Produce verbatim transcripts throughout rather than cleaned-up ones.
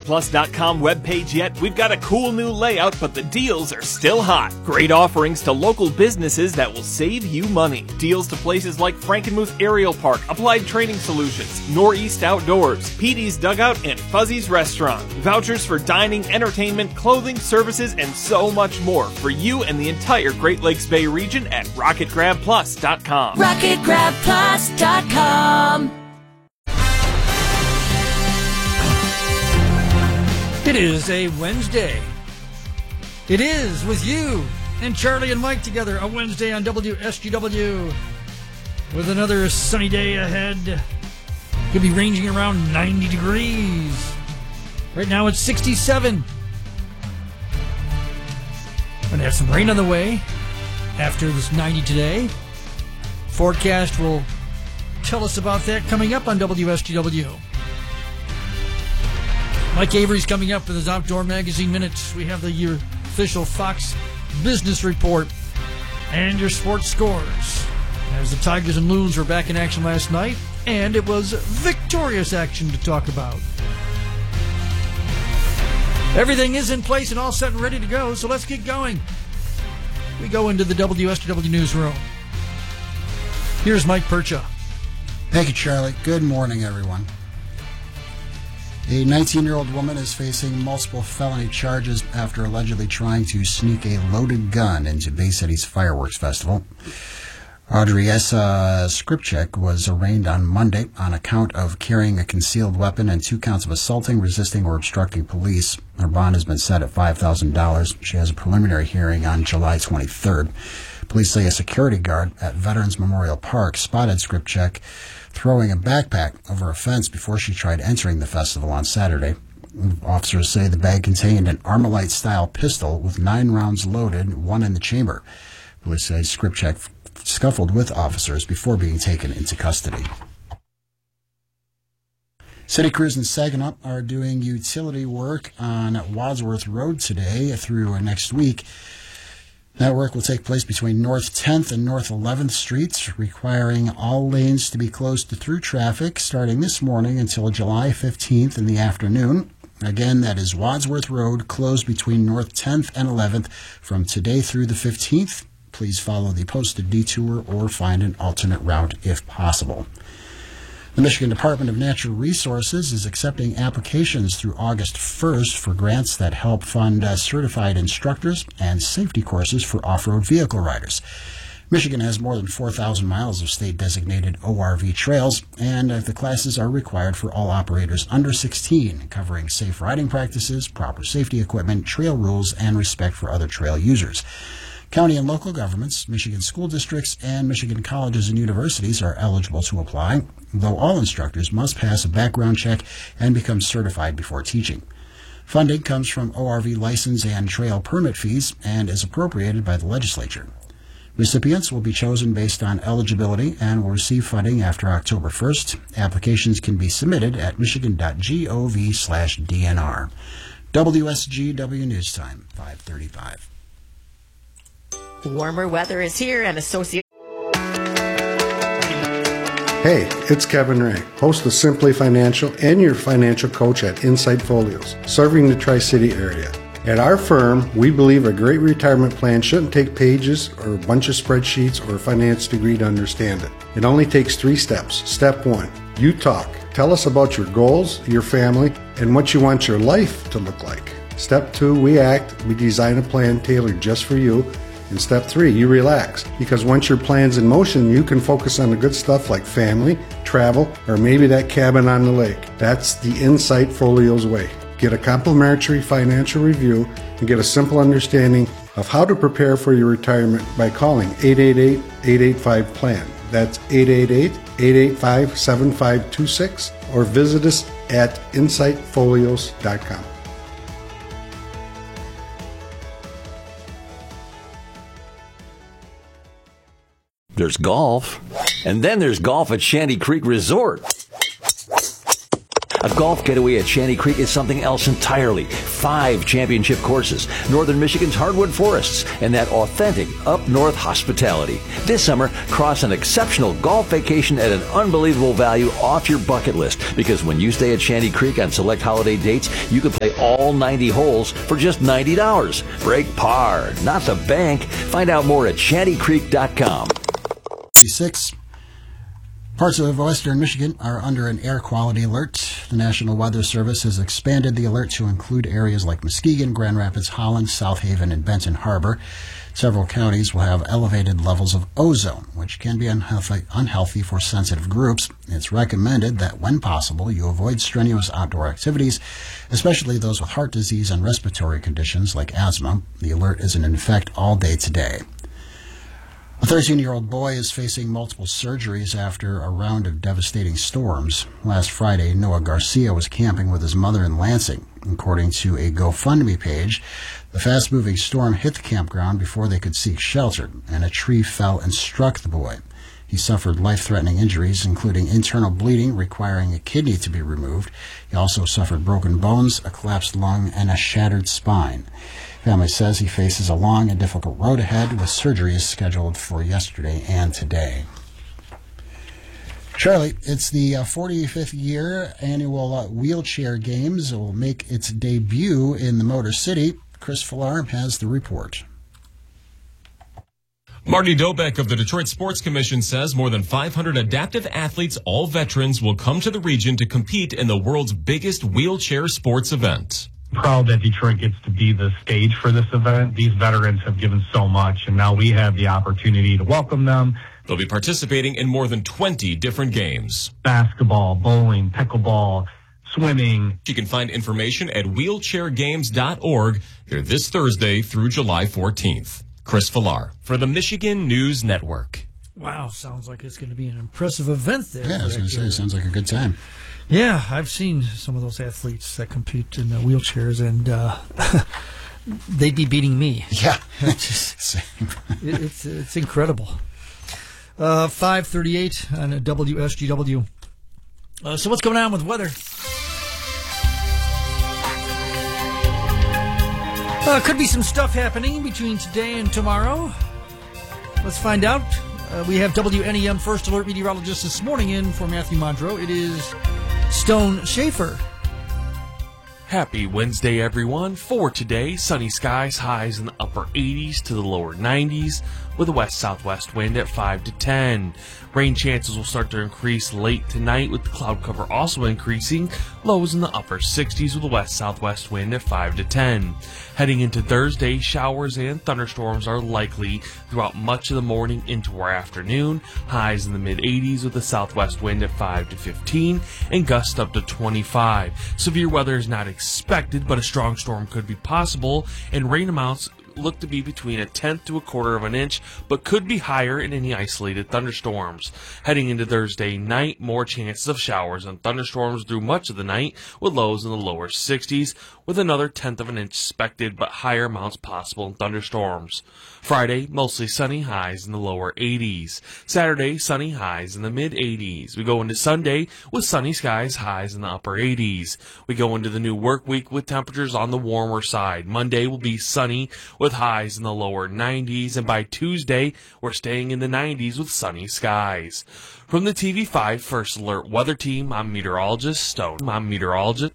plus dot com webpage yet, we've got a cool new layout, but the deals are still hot. Great offerings to local businesses that will save you money. Deals to places like Frankenmuth Aerial Park, Applied Training Solutions, Northeast Outdoors, P D's Dugout, and Fuzzy's Restaurant. Vouchers for dining, entertainment, clothing, services, and so much more for you and the entire Great Lakes Bay region at rocket grab plus dot com. rocket grab plus dot com. It is a Wednesday. It is with you and Charlie and Mike together, a Wednesday on W S G W with another sunny day ahead. Could be ranging around ninety degrees. Right now it's sixty-seven. Gonna have some rain on the way after this ninety today. Forecast will tell us about that coming up on W S G W. Mike Avery's coming up with his Outdoor Magazine Minutes. We have the your official Fox Business Report and your sports scores. As the Tigers and Loons were back in action last night, and it was victorious action to talk about. Everything is in place and all set and ready to go, so let's get going. We go into the W S G W newsroom. Here's Mike Percha. Thank you, Charlie. Good morning, everyone. A nineteen-year-old woman is facing multiple felony charges after allegedly trying to sneak a loaded gun into Bay City's fireworks festival. Audriessa Skripchek was arraigned on Monday on account of carrying a concealed weapon and two counts of assaulting, resisting, or obstructing police. Her bond has been set at five thousand dollars. She has a preliminary hearing on July twenty-third. Police say a security guard at Veterans Memorial Park spotted Skripchek throwing a backpack over a fence before she tried entering the festival on Saturday. Officers say the bag contained an Armalite-style pistol with nine rounds loaded, one in the chamber. Police say Skripchek scuffled with officers before being taken into custody. City crews in Saginaw are doing utility work on Wadsworth Road today through next week. That work will take place between North tenth and North eleventh Streets, requiring all lanes to be closed to through traffic starting this morning until July fifteenth in the afternoon. Again, that is Wadsworth Road, closed between North tenth and eleventh from today through the fifteenth. Please follow the posted detour or find an alternate route if possible. The Michigan Department of Natural Resources is accepting applications through August first for grants that help fund uh, certified instructors and safety courses for off-road vehicle riders. Michigan has more than four thousand miles of state-designated O R V trails, and uh, the classes are required for all operators under sixteen, covering safe riding practices, proper safety equipment, trail rules, and respect for other trail users. County and local governments, Michigan school districts, and Michigan colleges and universities are eligible to apply, though all instructors must pass a background check and become certified before teaching. Funding comes from O R V license and trail permit fees and is appropriated by the legislature. Recipients will be chosen based on eligibility and will receive funding after October first. Applications can be submitted at michigan dot gov slash D N R. W S G W News Time, five thirty-five. Warmer weather is here and associate. Hey, it's Kevin Ray, host of Simply Financial and your financial coach at Insight Folios, serving the Tri-City area. At our firm, we believe a great retirement plan shouldn't take pages or a bunch of spreadsheets or a finance degree to understand it. It only takes three steps. Step one, you talk. Tell us about your goals, your family, and what you want your life to look like. Step two, we act. We design a plan tailored just for you. And step three, you relax, because once your plan's in motion, you can focus on the good stuff like family, travel, or maybe that cabin on the lake. That's the Insight Folios way. Get a complimentary financial review and get a simple understanding of how to prepare for your retirement by calling eight eight eight, eight eight five, P L A N. That's eight eight eight, eight eight five, seven five two six, or visit us at insight folios dot com. There's golf, and then there's golf at Shanty Creek Resort. A A golf getaway at Shanty Creek is something else entirely. Five championship courses, Northern Michigan's hardwood forests, and that authentic up-north hospitality. This summer, cross an exceptional golf vacation at an unbelievable value off your bucket list, because when you stay at Shanty Creek on select holiday dates, you can play all ninety holes for just ninety dollars. Break par, not the bank. Find out more at shanty creek dot com. Six. Parts of western Michigan are under an air quality alert. The National Weather Service has expanded the alert to include areas like Muskegon, Grand Rapids, Holland, South Haven, and Benton Harbor. Several counties will have elevated levels of ozone, which can be unhealthy, unhealthy for sensitive groups. It's recommended that when possible, you avoid strenuous outdoor activities, especially those with heart disease and respiratory conditions like asthma. The alert is in effect all day today. A thirteen-year-old boy is facing multiple surgeries after a round of devastating storms. Last Friday, Noah Garcia was camping with his mother in Lansing. According to a GoFundMe page, the fast-moving storm hit the campground before they could seek shelter, and a tree fell and struck the boy. He suffered life-threatening injuries, including internal bleeding requiring a kidney to be removed. He also suffered broken bones, a collapsed lung, and a shattered spine. Family says he faces a long and difficult road ahead, with surgeries scheduled for yesterday and today. Charlie, it's the uh, forty-fifth year annual uh, wheelchair games. It will make its debut in the Motor City. Chris Villar has the report. Marty Dobeck of the Detroit Sports Commission says more than five hundred adaptive athletes, all veterans, will come to the region to compete in the world's biggest wheelchair sports event. Proud that Detroit gets to be the stage for this event. These veterans have given so much, and now we have the opportunity to welcome them. They'll be participating in more than twenty different games. Basketball, bowling, pickleball, swimming. You can find information at wheelchair games dot org. They're this Thursday through July fourteenth. Chris Villar for the Michigan News Network. Wow, sounds like it's going to be an impressive event there. Yeah, I was going to say, it sounds like a good time. Yeah, I've seen some of those athletes that compete in uh, wheelchairs, and uh, they'd be beating me. Yeah. It's, just, it, it's, it's incredible. Uh, five thirty-eight on a W S G W. Uh, so what's going on with weather? Uh, could be some stuff happening between today and tomorrow. Let's find out. Uh, we have W N E M First Alert meteorologist this morning in for Matthew Mondro. It is Stone Schaefer. Happy Wednesday, everyone. For today, sunny skies, highs in the upper eighties to the lower nineties, with a west-southwest wind at five to ten. Rain chances will start to increase late tonight, with the cloud cover also increasing, lows in the upper sixties with a west-southwest wind at five to ten. Heading into Thursday, showers and thunderstorms are likely throughout much of the morning into our afternoon, highs in the mid-eighties with a southwest wind at five to fifteen, and gusts up to twenty-five. Severe weather is not expected, but a strong storm could be possible, and rain amounts look to be between a tenth to a quarter of an inch, but could be higher in any isolated thunderstorms. Heading into Thursday night, more chances of showers and thunderstorms through much of the night, with lows in the lower sixties, with another tenth of an inch expected, but higher amounts possible in thunderstorms. Friday, mostly sunny, highs in the lower eighties. Saturday, sunny, highs in the mid-eighties. We go into Sunday with sunny skies, highs in the upper eighties. We go into the new work week with temperatures on the warmer side. Monday will be sunny with highs in the lower nineties, and by Tuesday, we're staying in the nineties with sunny skies. From the T V five First Alert Weather Team, I'm meteorologist Stone. I'm meteorologist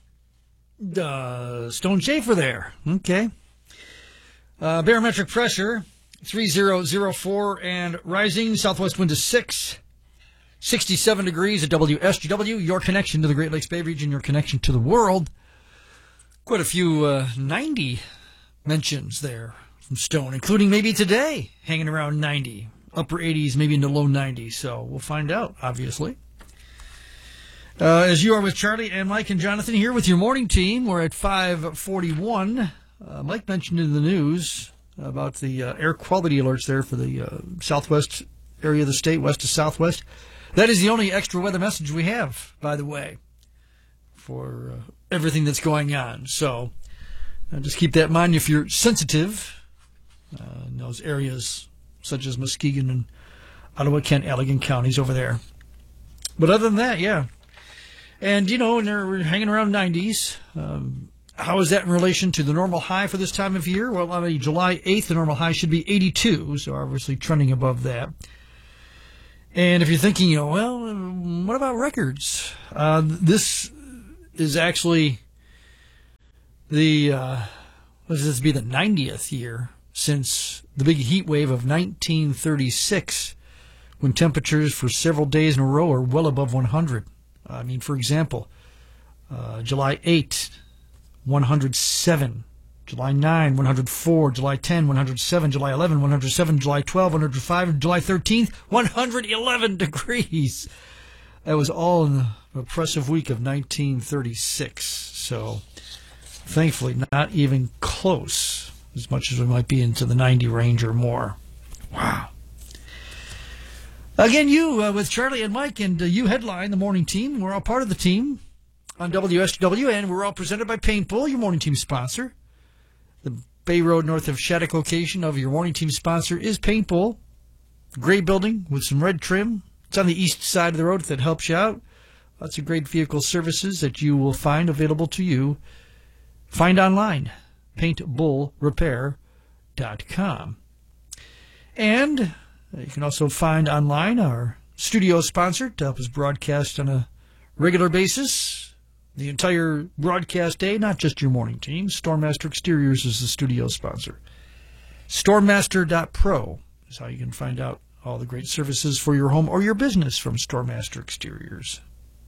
Uh, Stone Schaefer there. Okay. Uh, barometric pressure, three thousand four and rising. Southwest wind is six. sixty-seven degrees at W S G W. Your connection to the Great Lakes Bay region, your connection to the world. Quite a few uh, ninety mentions there from Stone, including maybe today, hanging around ninety. Upper eighties, maybe into low nineties. So we'll find out, obviously. Uh, as you are with Charlie and Mike and Jonathan here with your morning team, we're at five forty-one. Uh, Mike mentioned in the news about the uh, air quality alerts there for the uh, southwest area of the state, west to southwest. That is the only extra weather message we have, by the way, for uh, everything that's going on. So uh, just keep that in mind if you're sensitive uh, in those areas such as Muskegon and Ottawa, Kent, Allegan counties over there. But other than that, yeah. And, you know, and they're hanging around nineties. Um, how is that in relation to the normal high for this time of year? Well, on a July eighth, the normal high should be eighty-two, so obviously trending above that. And if you're thinking, you know, well, what about records? Uh, this is actually the, uh, what does this be, the ninetieth year since the big heat wave of nineteen thirty-six, when temperatures for several days in a row are well above one hundred. I mean, for example, uh, July eighth, one hundred seven. July ninth, one hundred four. July tenth, one hundred seven. July eleventh, one hundred seven. July twelfth, one hundred five. And July thirteenth, one hundred eleven degrees. That was all in the oppressive week of nineteen thirty-six. So, thankfully, not even close, as much as we might be into the ninety range or more. Wow. Again, you uh, with Charlie and Mike, and uh, you headline the morning team. We're all part of the team on W S G W, and we're all presented by Paintbull, your morning team sponsor. The Bay Road north of Shattuck location of your morning team sponsor is Paintbull. Gray building with some red trim. It's on the east side of the road if that helps you out. Lots of great vehicle services that you will find available to you. Find online, paintbull repair dot com. And you can also find online our studio sponsor to help us broadcast on a regular basis the entire broadcast day, not just your morning team. Stormmaster Exteriors is the studio sponsor. Stormmaster dot pro is how you can find out all the great services for your home or your business from Stormmaster Exteriors.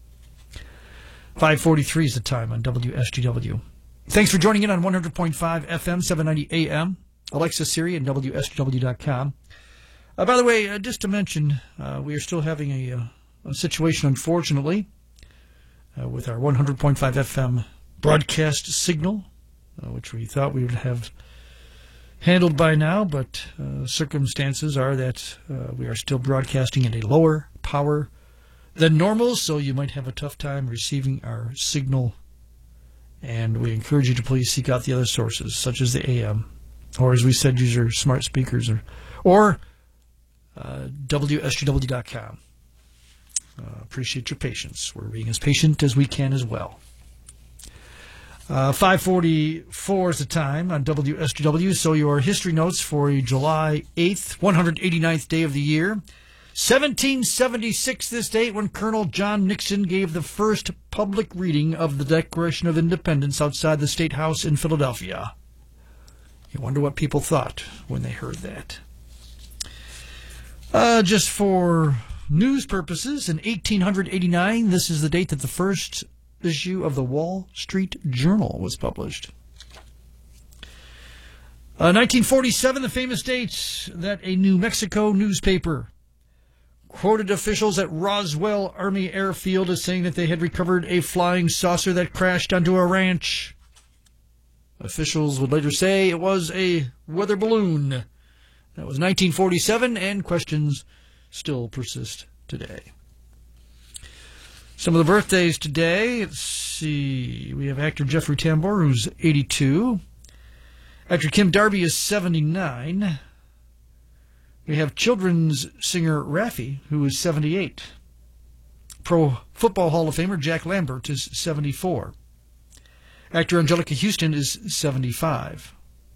five forty-three is the time on W S G W. Thanks for joining in on one hundred point five F M, seven ninety A M. Alexa, Siri, and W S G W dot com. Uh, by the way, uh, just to mention, uh, we are still having a, uh, a situation, unfortunately, uh, with our one hundred point five F M broadcast signal, uh, which we thought we would have handled by now, but uh, circumstances are that uh, we are still broadcasting at a lower power than normal, so you might have a tough time receiving our signal, and we encourage you to please seek out the other sources, such as the A M, or as we said, use your smart speakers, or, or Uh, W S G W dot com. Uh, appreciate your patience. We're being as patient as we can as well. Uh, five forty-four is the time on W S G W, so your history notes for July eighth, one hundred eighty-ninth day of the year. seventeen seventy-six this date, when Colonel John Nixon gave the first public reading of the Declaration of Independence outside the State House in Philadelphia. You wonder what people thought when they heard that. Uh, just for news purposes, in eighteen eighty-nine, this is the date that the first issue of the Wall Street Journal was published. Uh, nineteen forty-seven, the famous date that a New Mexico newspaper quoted officials at Roswell Army Airfield as saying that they had recovered a flying saucer that crashed onto a ranch. Officials would later say it was a weather balloon. That was nineteen forty-seven, and questions still persist today. Some of the birthdays today, let's see, we have actor Jeffrey Tambor, who's eighty-two. Actor Kim Darby is seventy-nine. We have children's singer Raffi, who is seventy-eight. Pro Football Hall of Famer Jack Lambert is seventy-four. Actor Angelica Houston is seventy-five.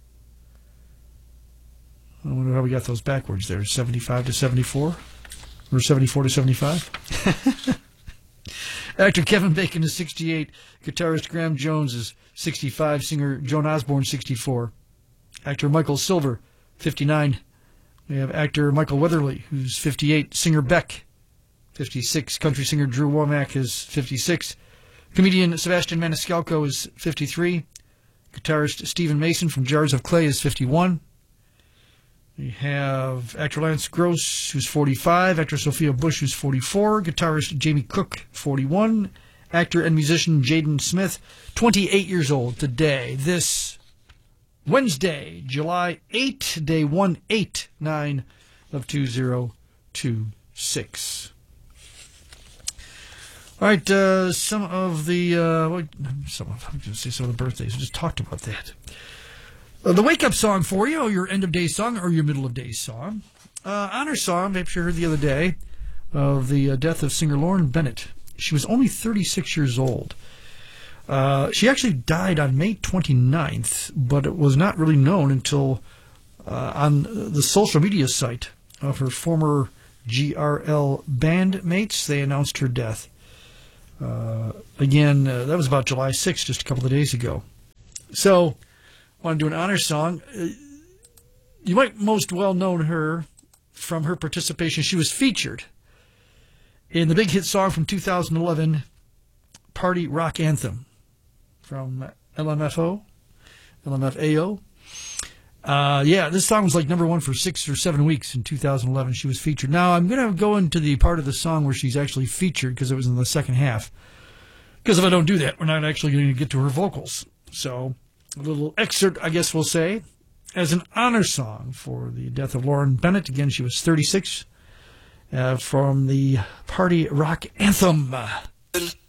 I wonder how we got those backwards there. seventy-five to seventy-four? Or seventy-four to seventy-five? Actor Kevin Bacon is sixty-eight. Guitarist Graham Jones is sixty-five. Singer Joan Osborne, sixty-four. Actor Michael Silver, fifty-nine. We have actor Michael Weatherly, who's fifty-eight. Singer Beck, fifty-six. Country singer Drew Womack is fifty-six. Comedian Sebastian Maniscalco is fifty-three. Guitarist Stephen Mason from Jars of Clay is fifty-one. We have actor Lance Gross, who's forty-five. Actor Sophia Bush, who's forty-four. Guitarist Jamie Cook, forty-one. Actor and musician Jaden Smith, twenty-eight years old today. This Wednesday, July eighth, day one eighty-nine of two thousand twenty-six. All right, uh, some of the, uh, well, some of, I'm going to say some of the birthdays. We just talked about that. Uh, the wake-up song for you, or your end-of-day song, or your middle-of-day song. Uh, honor song, perhaps you heard the other day, of the uh, death of singer Lauren Bennett. She was only thirty-six years old. Uh, she actually died on May twenty-ninth, but it was not really known until uh, on the social media site of her former G R L bandmates. They announced her death. Uh, again, uh, that was about July sixth, just a couple of days ago. So, I want to do an honor song. Uh, you might most well know her from her participation. She was featured in the big hit song from two thousand eleven, Party Rock Anthem, from L M F O, L M F A O. Uh, yeah, this song was like number one for six or seven weeks in two thousand eleven. She was featured. Now, I'm going to go into the part of the song where she's actually featured because it was in the second half. Because if I don't do that, we're not actually going to get to her vocals. So, a little excerpt, I guess we'll say, as an honor song for the death of Lauren Bennett. Again, she was thirty-six, uh, from the Party Rock Anthem.